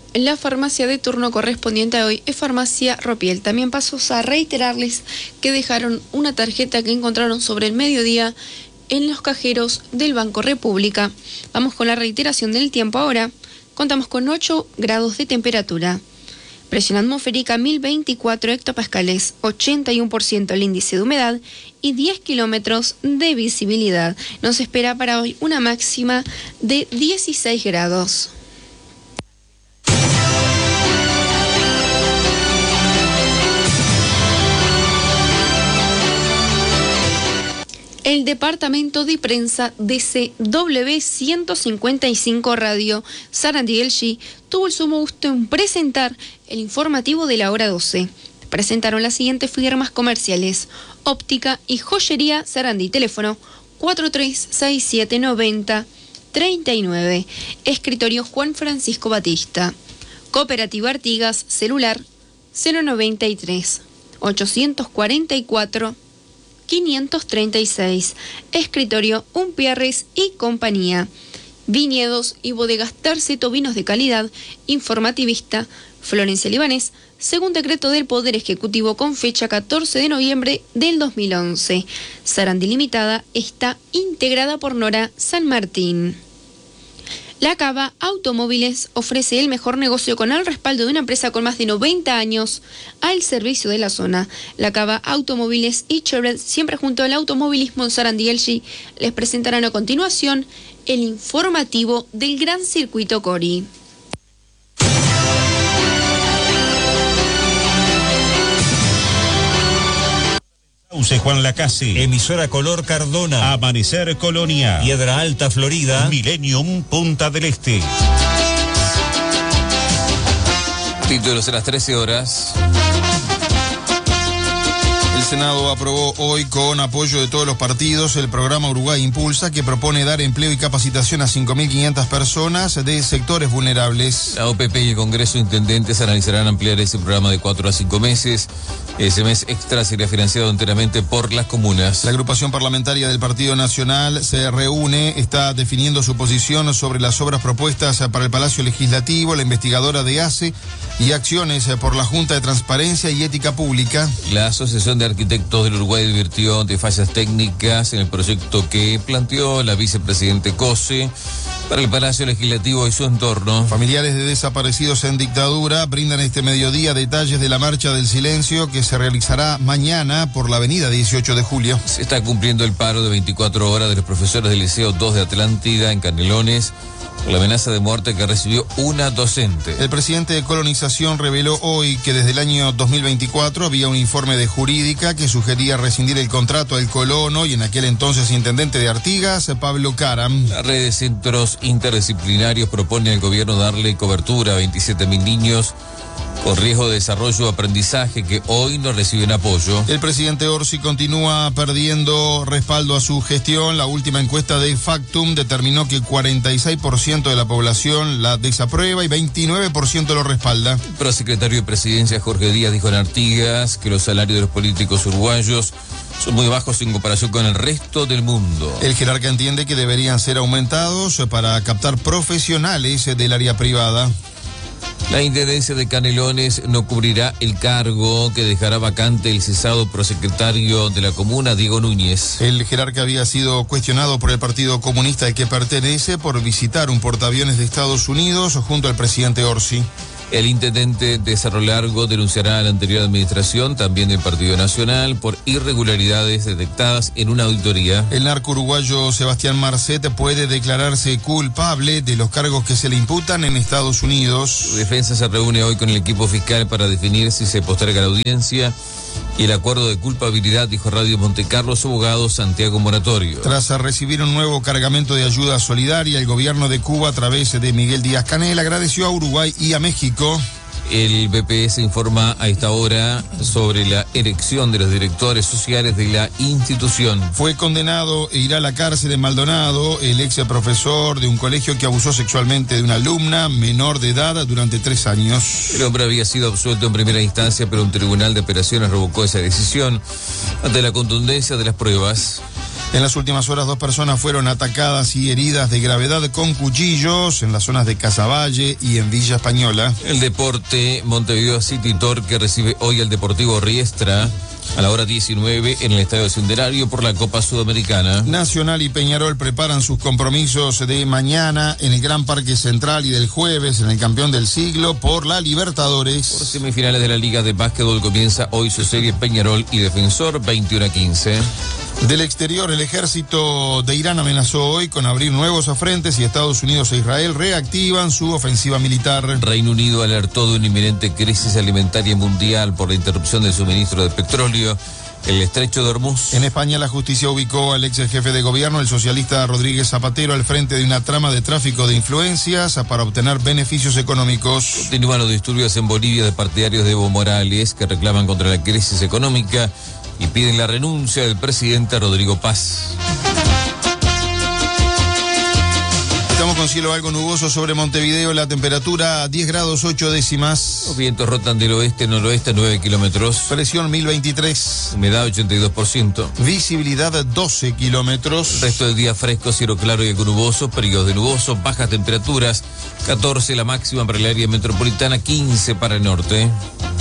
La farmacia de turno correspondiente a hoy es Farmacia Ropiel. También paso a reiterarles que dejaron una tarjeta que encontraron sobre el mediodía en los cajeros del Banco República. Vamos con la reiteración del tiempo ahora. Contamos con 8 grados de temperatura. Presión atmosférica 1024 hectopascales, 81% el índice de humedad y 10 kilómetros de visibilidad. Nos espera para hoy una máxima de 16 grados. El departamento de prensa de CW 155 Radio Sarandí Elchi tuvo el sumo gusto en presentar el informativo de la hora 12. Presentaron las siguientes firmas comerciales: Óptica y Joyería Sarandí, teléfono 43679039, Escritorio Juan Francisco Batista, Cooperativa Artigas, celular 093 844 536, Escritorio Umpierres y Compañía, Viñedos y Bodegas Terceto, vinos de calidad, informativista, Florencia Libanés, según decreto del Poder Ejecutivo con fecha 14 de noviembre del 2011. Sarandí Limitada está integrada por Nora San Martín. La Cava Automóviles ofrece el mejor negocio con el respaldo de una empresa con más de 90 años al servicio de la zona. La Cava Automóviles y Chevrolet, siempre junto al automovilismo en Sarandí Elchi, les presentarán a continuación el informativo del Gran Circuito Cori. Juan Lacase, emisora Color Cardona, Amanecer Colonia, Piedra Alta Florida, Millennium Punta del Este. Títulos a las 13 horas. El Senado aprobó hoy con apoyo de todos los partidos el programa Uruguay Impulsa, que propone dar empleo y capacitación a 5.500 personas de sectores vulnerables. La OPP y el Congreso de Intendentes analizarán ampliar ese programa de 4 a 5 meses. Ese mes extra sería financiado enteramente por las comunas. La agrupación parlamentaria del Partido Nacional se reúne, está definiendo su posición sobre las obras propuestas para el Palacio Legislativo, la investigadora de ACE y acciones por la Junta de Transparencia y Ética Pública. La Asociación de Arquitectos del Uruguay advirtió de fallas técnicas en el proyecto que planteó la vicepresidente Cose para el Palacio Legislativo y su entorno. Familiares de desaparecidos en dictadura brindan este mediodía detalles de la Marcha del Silencio que se realizará mañana por la avenida 18 de julio. Se está cumpliendo el paro de 24 horas de los profesores del Liceo 2 de Atlántida en Canelones por la amenaza de muerte que recibió una docente. El presidente de Colonización reveló hoy que desde el año 2024 había un informe de Jurídica que sugería rescindir el contrato al colono y en aquel entonces intendente de Artigas, Pablo Caram. La red de centros interdisciplinarios propone al gobierno darle cobertura a 27.000 niños con riesgo de desarrollo o aprendizaje que hoy no reciben apoyo. El presidente Orsi continúa perdiendo respaldo a su gestión. La última encuesta de Factum determinó que 46% de la población la desaprueba y 29% lo respalda. El prosecretario de Presidencia Jorge Díaz dijo en Artigas que los salarios de los políticos uruguayos son muy bajos en comparación con el resto del mundo. El jerarca entiende que deberían ser aumentados para captar profesionales del área privada. La Intendencia de Canelones no cubrirá el cargo que dejará vacante el cesado prosecretario de la comuna, Diego Núñez. El jerarca había sido cuestionado por el Partido Comunista al que pertenece por visitar un portaaviones de Estados Unidos junto al presidente Orsi. El intendente de Cerro Largo denunciará a la anterior administración, también del Partido Nacional, por irregularidades detectadas en una auditoría. El narco uruguayo Sebastián Marcet puede declararse culpable de los cargos que se le imputan en Estados Unidos. Su defensa se reúne hoy con el equipo fiscal para definir si se posterga la audiencia y el acuerdo de culpabilidad, dijo Radio Montecarlo su abogado Santiago Moratorio. Tras recibir un nuevo cargamento de ayuda solidaria, el gobierno de Cuba, a través de Miguel Díaz-Canel, agradeció a Uruguay y a México. El BPS informa a esta hora sobre la elección de los directores sociales de la institución. Fue condenado e irá a la cárcel en Maldonado el ex profesor de un colegio que abusó sexualmente de una alumna menor de edad durante 3 años. El hombre había sido absuelto en primera instancia, pero un tribunal de apelaciones revocó esa decisión ante la contundencia de las pruebas. En las últimas horas 2 personas fueron atacadas y heridas de gravedad con cuchillos en las zonas de Casaballe y en Villa Española. El deporte, Montevideo City Torque recibe hoy al Deportivo Riestra a la hora 19 en el Estadio Centenario por la Copa Sudamericana. Nacional y Peñarol preparan sus compromisos de mañana en el Gran Parque Central y del jueves en el Campeón del Siglo por la Libertadores. Por semifinales de la Liga de Básquetbol comienza hoy su serie Peñarol y Defensor 21-15. Del exterior, el ejército de Irán amenazó hoy con abrir nuevos frentes y Estados Unidos e Israel reactivan su ofensiva militar. Reino Unido alertó de una inminente crisis alimentaria mundial por la interrupción del suministro de petróleo. El estrecho de Hormuz. En España, la justicia ubicó al ex jefe de gobierno, el socialista Rodríguez Zapatero, al frente de una trama de tráfico de influencias para obtener beneficios económicos. Continúan los disturbios en Bolivia de partidarios de Evo Morales que reclaman contra la crisis económica y piden la renuncia del presidente Rodrigo Paz. Estamos con cielo algo nuboso sobre Montevideo, la temperatura 10 grados 8 décimas. Los vientos rotan del oeste-noroeste a 9 kilómetros. Presión 1023. Humedad 82%. Visibilidad 12 kilómetros. Resto del día fresco, cielo claro y algo nuboso, periodos de nuboso, bajas temperaturas, 14 la máxima para el área metropolitana, 15 para el norte.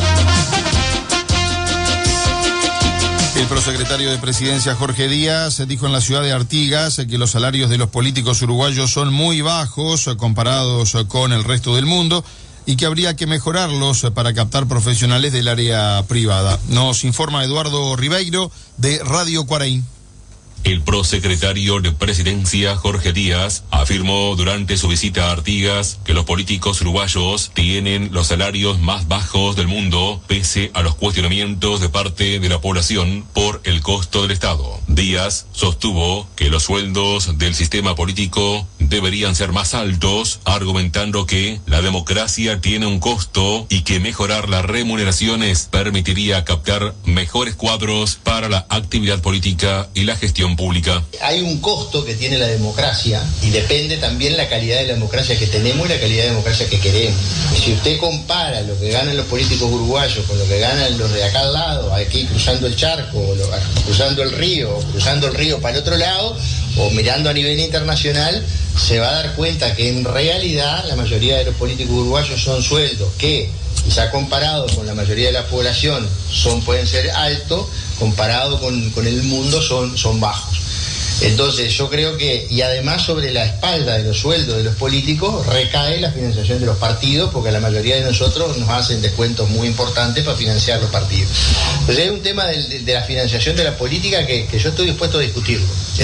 El prosecretario de Presidencia, Jorge Díaz, dijo en la ciudad de Artigas que los salarios de los políticos uruguayos son muy bajos comparados con el resto del mundo y que habría que mejorarlos para captar profesionales del área privada. Nos informa Eduardo Ribeiro de Radio Cuaraín. El prosecretario de Presidencia, Jorge Díaz, afirmó durante su visita a Artigas que los políticos uruguayos tienen los salarios más bajos del mundo, pese a los cuestionamientos de parte de la población por el costo del Estado. Díaz sostuvo que los sueldos del sistema político deberían ser más altos, argumentando que la democracia tiene un costo y que mejorar las remuneraciones permitiría captar mejores cuadros para la actividad política y la gestión pública. Hay un costo que tiene la democracia y depende también la calidad de la democracia que tenemos y la calidad de democracia que queremos. Y si usted compara lo que ganan los políticos uruguayos con lo que ganan los de acá al lado, aquí cruzando el charco, cruzando el río para el otro lado, o mirando a nivel internacional, se va a dar cuenta que en realidad la mayoría de los políticos uruguayos son sueldos que, quizá comparado con la mayoría de la población, pueden ser altos, comparado con el mundo son bajos. Entonces yo creo que, y además sobre la espalda de los sueldos de los políticos recae la financiación de los partidos, porque la mayoría de nosotros nos hacen descuentos muy importantes para financiar los partidos. Entonces es un tema de la financiación de la política que yo estoy dispuesto a discutirlo.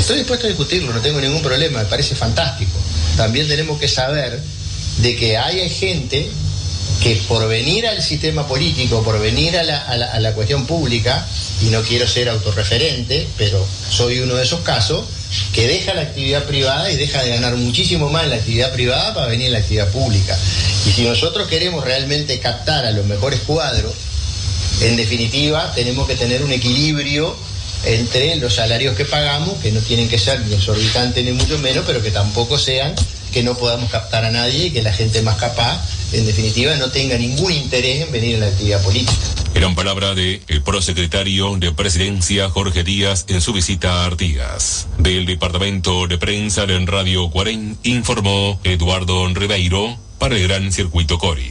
No tengo ningún problema, me parece fantástico. También tenemos que saber de que hay gente que por venir al sistema político, por venir a la cuestión pública, y no quiero ser autorreferente, pero soy uno de esos casos, que deja la actividad privada y deja de ganar muchísimo más en la actividad privada para venir a la actividad pública. Y si nosotros queremos realmente captar a los mejores cuadros, en definitiva tenemos que tener un equilibrio entre los salarios que pagamos, que no tienen que ser ni exorbitantes ni mucho menos, pero que tampoco sean que no podamos captar a nadie y que la gente más capaz, en definitiva, no tenga ningún interés en venir a la actividad política. Eran palabras del prosecretario de Presidencia, Jorge Díaz, en su visita a Artigas. Del Departamento de Prensa en Radio Cuaraín, informó Eduardo Ribeiro para el Gran Circuito Cori.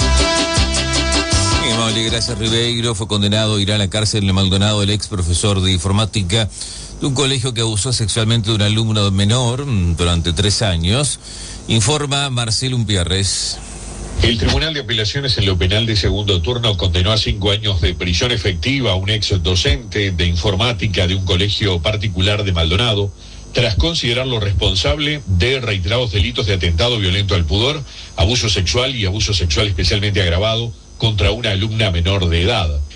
Gracias, Ribeiro. Fue condenado a ir a la cárcel en Maldonado el ex profesor de informática de un colegio que abusó sexualmente de un alumno menor durante 3 años. Informa Marcelo Umpierres. El Tribunal de Apelaciones en lo penal de segundo turno condenó a 5 años de prisión efectiva a un ex docente de informática de un colegio particular de Maldonado, tras considerarlo responsable de reiterados delitos de atentado violento al pudor, abuso sexual y abuso sexual especialmente agravado contra una alumna menor de edad.